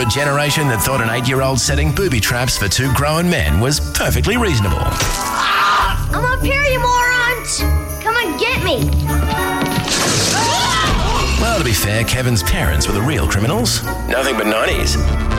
a generation that thought an 8-year-old setting booby traps for 2 grown men was perfectly reasonable. I'm up here, you morons! Come and get me! Well, to be fair, Kevin's parents were the real criminals. Nothing but 90s.